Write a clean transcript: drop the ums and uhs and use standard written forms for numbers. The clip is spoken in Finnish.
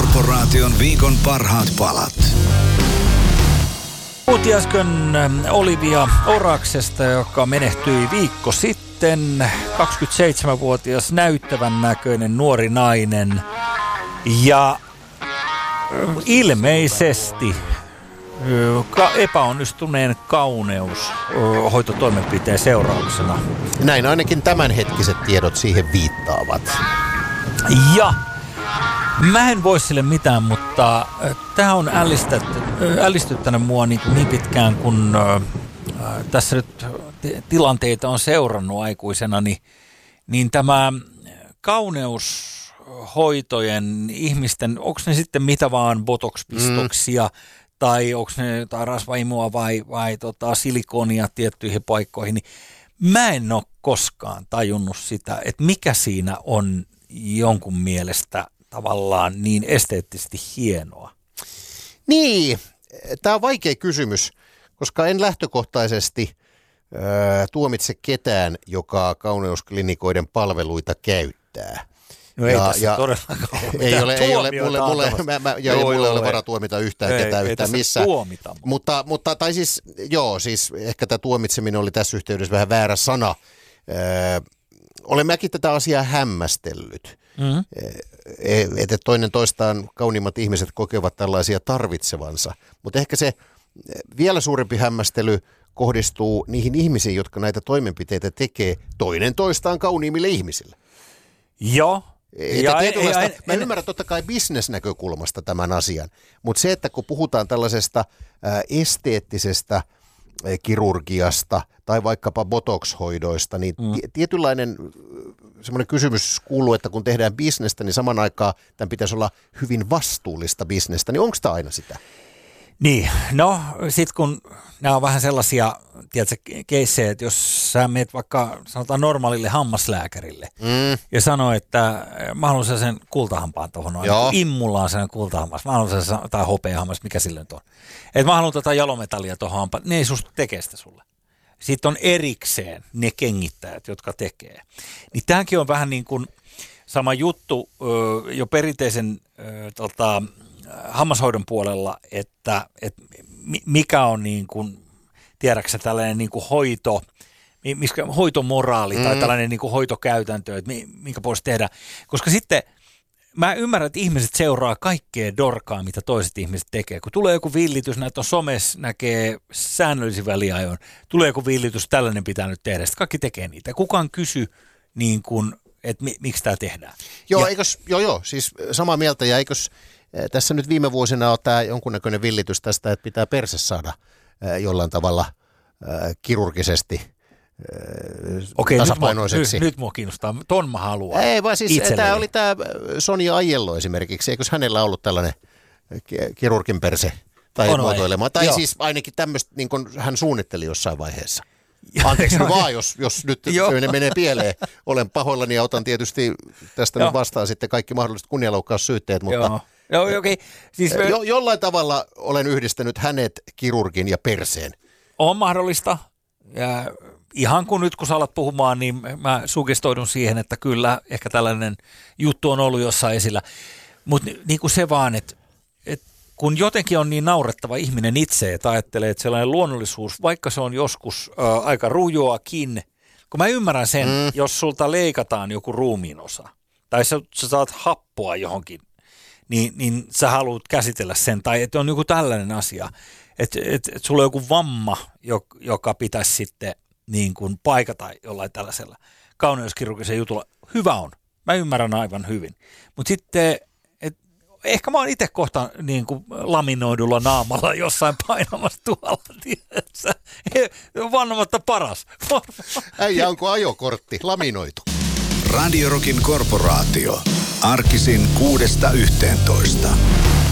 Korporaation viikon parhaat palat. Puhuttiin äsken Olivia Oraksesta, joka menehtyi viikko sitten. 27-vuotias näyttävän näköinen nuori nainen. Ja ilmeisesti epäonnistuneen kauneushoitotoimenpiteen seurauksena. Näin ainakin tämänhetkiset tiedot siihen viittaavat. Ja mä en voi sille mitään, mutta tämä on ällistyttänyt mua niin pitkään, kun tässä nyt tilanteita on seurannut aikuisena, niin tämä kauneushoitojen ihmisten, onko ne sitten mitä vaan botox-pistoksia, tai onko ne jotain rasvaimua vai silikonia tiettyihin paikkoihin, niin mä en ole koskaan tajunnut sitä, että mikä siinä on jonkun mielestä tavallaan niin esteettisesti hienoa. Niin, tämä on vaikea kysymys, koska en lähtökohtaisesti tuomitse ketään, joka kauneusklinikoiden palveluita käyttää. No ei tässä todellakaan ole. Ei ole mulle ole vara tuomita yhtään ketään yhtään missään. Mutta tai siis, ehkä tämä tuomitseminen oli tässä yhteydessä vähän väärä sana. Olen mäkin tätä asiaa hämmästellyt. Että toinen toistaan kauniimmat ihmiset kokevat tällaisia tarvitsevansa. Mutta ehkä se vielä suurempi hämmästely kohdistuu niihin ihmisiin, jotka näitä toimenpiteitä tekee toinen toistaan kauniimmille ihmisille. Joo. Mä ymmärrän totta kai bisnesnäkökulmasta tämän asian, mutta se, että kun puhutaan tällaisesta esteettisestä kirurgiasta tai vaikkapa botox-hoidoista, niin tietynlainen semmoinen kysymys kuuluu, että kun tehdään bisnestä, niin saman aikaan tämän pitäisi olla hyvin vastuullista bisnestä, niin onko tämä aina sitä? Niin, no sitten kun nämä on vähän sellaisia, tiedätkö, keissejä, että jos sä meet vaikka sanotaan normaalille hammaslääkärille ja sanoo, että mä haluan sen kultahampaan tuohon noin, immulla on sen kultahammas, mä haluan sen, tai hopeahammas, mikä sille nyt on. Että mä haluan tätä jalometallia tuohon hampaan, ne ei susta tekee sitä sulle. Sitten on erikseen ne kengittäjät, jotka tekee. Niin tämäkin on vähän niin kuin sama juttu jo perinteisen hammashoidon puolella, että mikä on niin kuin, tiedäksä tällainen niin kuin hoitomoraali tai tällainen niin kuin hoitokäytäntö, että minkä voisi tehdä. Koska sitten mä ymmärrän, että ihmiset seuraa kaikkea dorkaa, mitä toiset ihmiset tekee. Kun tulee joku villitys, näitä on somessa, näkee säännöllisin väliajoin, tulee joku villitys, tällainen pitää nyt tehdä. Sitten kaikki tekee niitä. Kukaan kysy niin kuin, että miksi tämä tehdään. Siis samaa mieltä, ja eikös tässä nyt viime vuosina on tämä jonkunnäköinen villitys tästä, että pitää perse saada jollain tavalla kirurgisesti tasapainoiseksi. Nyt mua kiinnostaa. Ton mä haluan. Ei vaan siis tämä oli tämä Sonja Aiello esimerkiksi. Eikös hänellä ollut tällainen kirurgin perse tai muotoilema? Tai siis ainakin tämmöistä niin kuin hän suunnitteli jossain vaiheessa. Anteeksi vaan, jos nyt menee pieleen. Olen pahoillani ja otan tietysti tästä nyt vastaan sitten kaikki mahdolliset kunnianloukkaussyytteet, mutta Siis jollain tavalla olen yhdistänyt hänet, kirurgin ja perseen. On mahdollista. Ja ihan kun nyt kun sä alat puhumaan, niin mä sugestoidun siihen, että kyllä ehkä tällainen juttu on ollut jossain esillä. Mutta niin kuin se vaan, että kun jotenkin on niin naurettava ihminen itse, että ajattelee, että sellainen luonnollisuus, vaikka se on joskus aika rujoakin, kun mä ymmärrän sen, jos sulta leikataan joku ruumiinosa, tai sä saat happoa johonkin, niin sä haluat käsitellä sen, tai että on joku tällainen asia, että sulla on joku vamma, joka pitäisi sitten niin kuin paikata jollain tällaisella kauneuskirurgisella jutulla. Hyvä on, mä ymmärrän aivan hyvin, mutta sitten ehkä mä oon itse kohta niin kuin laminoidulla naamalla jossain painamassa tuolla, tiedätkö? Vannomatta paras. Äijä, onko ajokortti laminoitu? Radio Rockin Korporaatio. Arkisin 6–11.